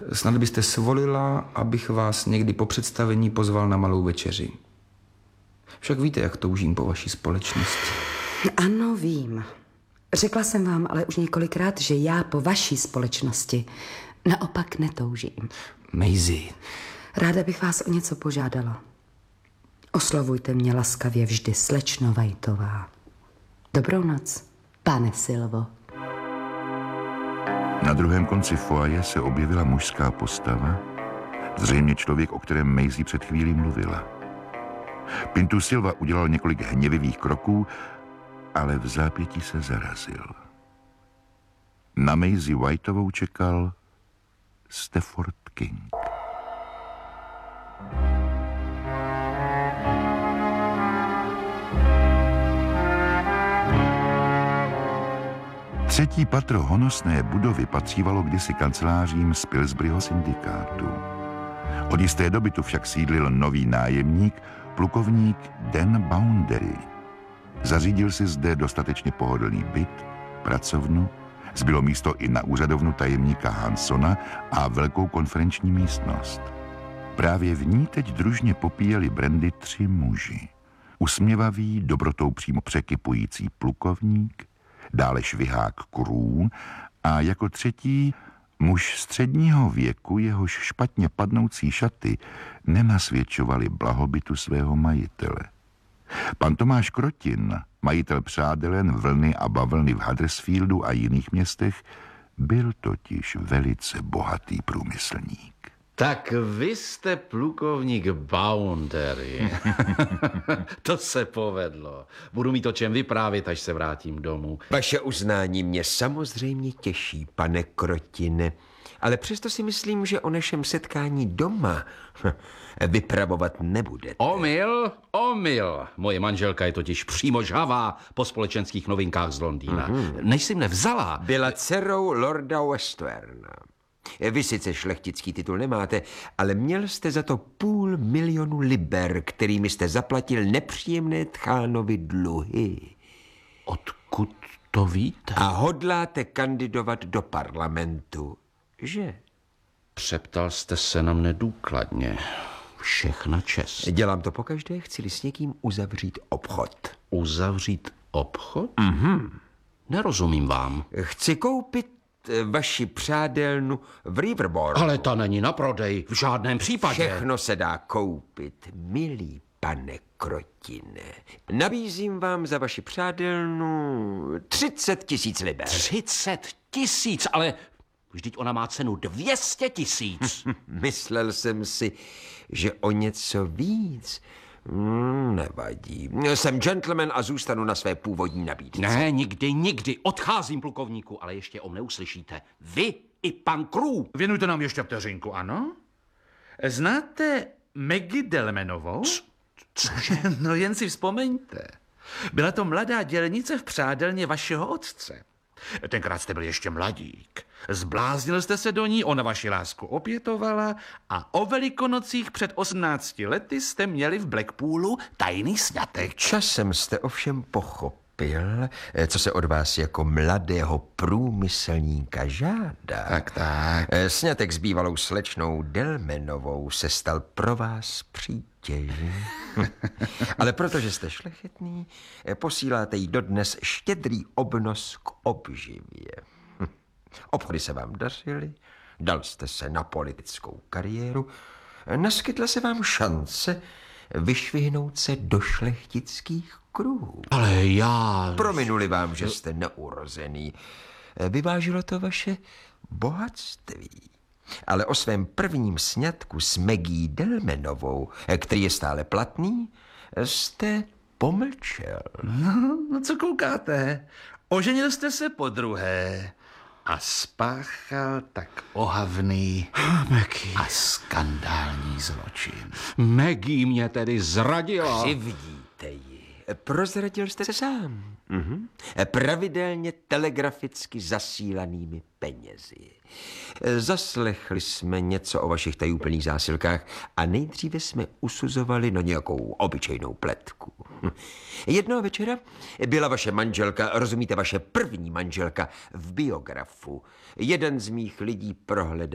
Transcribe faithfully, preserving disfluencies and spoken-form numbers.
Snad byste svolila, abych vás někdy po představení pozval na malou večeři. Však víte, jak toužím po vaší společnosti. Ano, vím. Řekla jsem vám ale už několikrát, že já po vaší společnosti naopak netoužím. Maisie. Ráda bych vás o něco požádala. Oslovujte mě laskavě vždy, slečno Whiteová. Dobrou noc, pane Silvo. Na druhém konci foaje se objevila mužská postava, zřejmě člověk, o kterém Maisie před chvílí mluvila. Pintu Silva udělal několik hněvivých kroků, ale v zápětí se zarazil. Na Maisie Whiteovou čekal Stafford King. Třetí patro honosné budovy patřívalo kdysi kancelářím z Pillsburyho syndikátu. Od jisté doby tu však sídlil nový nájemník, plukovník Dan Boundary. Zařídil si zde dostatečně pohodlný byt, pracovnu, zbylo místo i na úřadovnu tajemníka Hansona a velkou konferenční místnost. Právě v ní teď družně popíjeli brandy tři muži. Usměvavý, dobrotou přímo překypující plukovník, dále švihák Crew a jako třetí muž středního věku, jehož špatně padnoucí šaty nenasvědčovaly blahobytu svého majitele. Pan Tomáš Krotin, majitel přádelen, Vlny a bavlny v Huddersfieldu a jiných městech, byl totiž velice bohatý průmyslník. Tak vy jste plukovník Boundary. To se povedlo. Budu mít o čem vyprávět, až se vrátím domů. Vaše uznání mě samozřejmě těší, pane Krotine, ale přesto si myslím, že o našem setkání doma vypravovat nebudete. Omyl, omyl. Moje manželka je totiž přímo žhavá po společenských novinkách z Londýna. Mm-hmm. Než si mne vzala... Byla dcerou lorda Westwarna. Vy sice šlechtický titul nemáte, ale měl jste za to půl milionu liber, kterými jste zaplatil nepříjemné tchánovi dluhy. Odkud to víte? A hodláte kandidovat do parlamentu, že? Přeptal jste se na mne důkladně. Všechna čest. Dělám to pokaždé, chci-li s někým uzavřít obchod. Uzavřít obchod? Mhm. Nerozumím vám. Chci koupit vaši přádelnu v Riverboru. Ale ta není na prodej, v žádném případě. Všechno se dá koupit, milý pane Krotine. Nabízím vám za vaši přádelnu třicet tisíc liber. Třicet tisíc, ale vždyť ona má cenu dvě stě tisíc. Myslel jsem si, že o něco víc. Hmm, nevadí. Jsem gentleman a zůstanu na své původní nabídce. Ne, nikdy, nikdy. Odcházím, plukovníku, ale ještě o mne uslyšíte. Vy i pan Crew. Věnujte nám ještě vteřinku, ano? Znáte Maggie Delmanovou? Cože? No jen si vzpomeňte. Byla to mladá dělnice v přádelně vašeho otce. Tenkrát jste byl ještě mladík. Zbláznil jste se do ní, ona vaši lásku opětovala a o Velikonocích před osmnácti lety jste měli v Blackpoolu tajný sňatek. Časem jste ovšem pochopil, co se od vás jako mladého průmyslníka žádá. Tak, tak. Sňatek s bývalou slečnou Delmanovou se stal pro vás přítěží. Ale protože jste šlechetný, posíláte jí dodnes štědrý obnos k obživě. Obchody se vám dařily, dal jste se na politickou kariéru, naskytla se vám šance vyšvihnout se do šlechtických kruhů. Ale já... Prominuli vám, že jste neurozený. Vyvážilo to vaše bohatství. Ale o svém prvním sňatku s Maggie Delmanovou, který je stále platný, jste pomlčel. No, no co koukáte? Oženil jste se podruhé a spáchal tak ohavný Maggie. a skandální zločin. Maggie mě tedy zradila. Křivdíte ji. Prozradil jste se sám. Mhm. Pravidelně telegraficky zasílanými penězi. Zaslechli jsme něco o vašich tajúplných zásilkách a nejdříve jsme usuzovali na nějakou obyčejnou pletku. Jednoho večera byla vaše manželka, rozumíte, vaše první manželka v biografu. Jeden z mých lidí prohlédl